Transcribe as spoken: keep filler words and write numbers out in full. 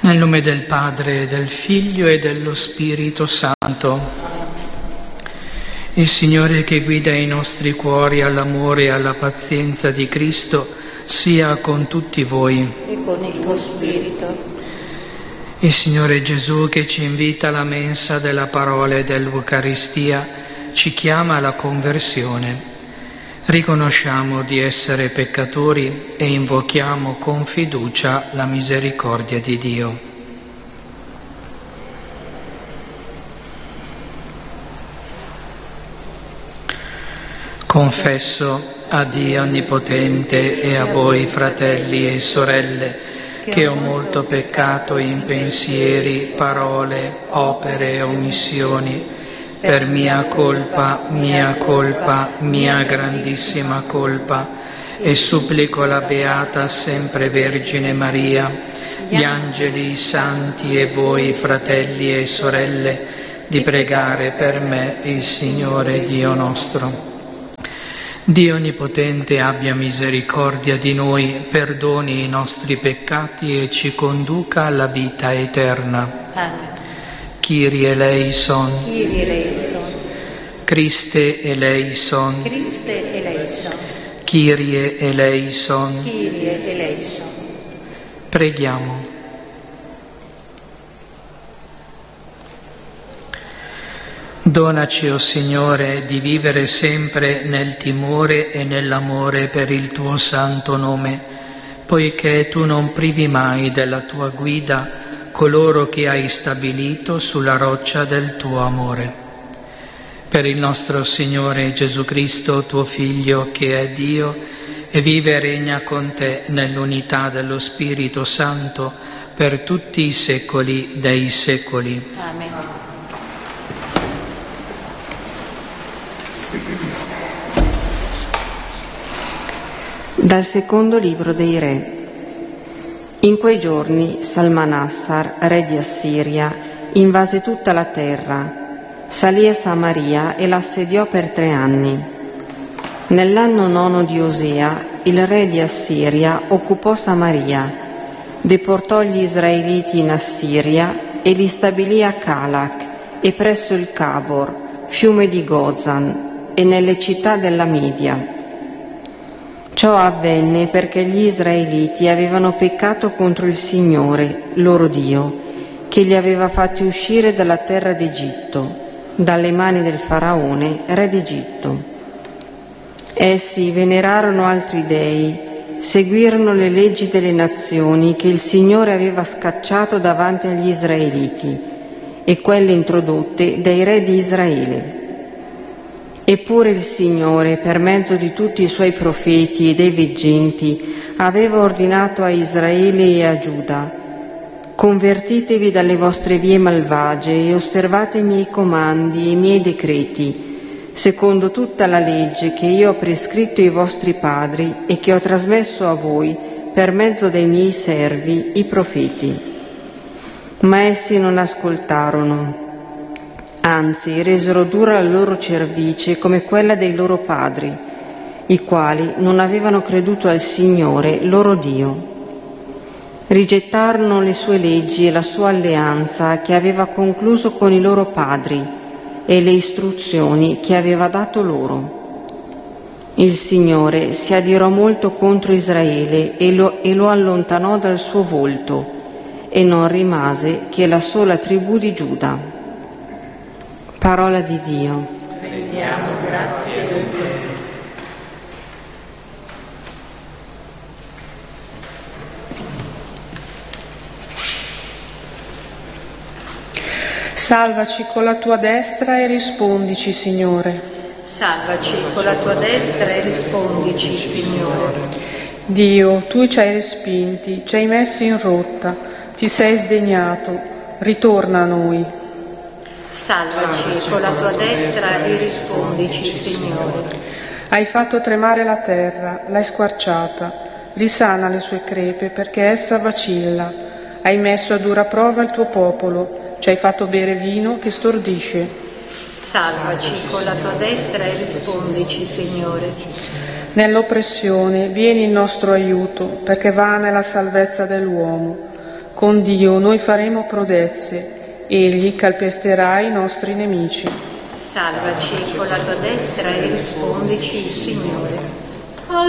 Nel nome del Padre, del Figlio e dello Spirito Santo. Il Signore che guida i nostri cuori all'amore e alla pazienza di Cristo sia con tutti voi. E con il tuo spirito. Il Signore Gesù che ci invita alla mensa della parola e dell'Eucaristia ci chiama alla conversione. Riconosciamo di essere peccatori e invochiamo con fiducia la misericordia di Dio. Confesso a Dio Onnipotente e a voi, fratelli e sorelle, che ho molto peccato in pensieri, parole, opere e omissioni, per mia colpa, mia colpa, mia grandissima colpa, e supplico la Beata Sempre Vergine Maria, gli angeli, i santi e voi, fratelli e sorelle, di pregare per me il Signore Dio nostro. Dio Onnipotente abbia misericordia di noi, perdoni i nostri peccati e ci conduca alla vita eterna. Amen. Kyrie eleison. Kyrie eleison. Christe eleison. Christe eleison. Kyrie eleison. Kyrie eleison. Preghiamo. Donaci, o Signore, di vivere sempre nel timore e nell'amore per il Tuo santo nome, poiché Tu non privi mai della Tua guida coloro che hai stabilito sulla roccia del Tuo amore. Per il nostro Signore Gesù Cristo, Tuo Figlio, che è Dio, e vive e regna con Te nell'unità dello Spirito Santo per tutti i secoli dei secoli. Amen. Dal secondo libro dei Re. In quei giorni Salmanassar, re di Assiria, invase tutta la terra, salì a Samaria e l'assediò per tre anni. Nell'anno nono di Osea, il re di Assiria occupò Samaria, deportò gli israeliti in Assiria e li stabilì a Calach e presso il Cabor, fiume di Gozan, e nelle città della Media. Ciò avvenne perché gli israeliti avevano peccato contro il Signore, loro Dio, che li aveva fatti uscire dalla terra d'Egitto, dalle mani del Faraone, re d'Egitto. Essi venerarono altri dei, seguirono le leggi delle nazioni che il Signore aveva scacciato davanti agli israeliti e quelle introdotte dai re di Israele. Eppure il Signore, per mezzo di tutti i suoi profeti e dei veggenti, aveva ordinato a Israele e a Giuda: convertitevi dalle vostre vie malvagie e osservate i miei comandi e i miei decreti, secondo tutta la legge che io ho prescritto ai vostri padri e che ho trasmesso a voi per mezzo dei miei servi, i profeti. Ma essi non ascoltarono. Anzi, resero dura la loro cervice come quella dei loro padri, i quali non avevano creduto al Signore, loro Dio. Rigettarono le sue leggi e la sua alleanza che aveva concluso con i loro padri e le istruzioni che aveva dato loro. Il Signore si adirò molto contro Israele e lo, e lo allontanò dal suo volto, e non rimase che la sola tribù di Giuda. Parola di Dio. Rendiamo grazie a Dio. Salvaci con la tua destra e rispondici, Signore. Salvaci con la tua destra e rispondici, Signore. Dio, tu ci hai respinti, ci hai messi in rotta, ti sei sdegnato, ritorna a noi. Salvaci con la tua destra e rispondici, Signore. Hai fatto tremare la terra, l'hai squarciata, risana le sue crepe perché essa vacilla. Hai messo a dura prova il tuo popolo, ci hai fatto bere vino che stordisce. Salvaci con la tua destra e rispondici, Signore. Nell'oppressione vieni in nostro aiuto, perché vana è la salvezza dell'uomo. Con Dio noi faremo prodezze, Egli calpesterà i nostri nemici. Salvaci con la tua destra e rispondici, Signore.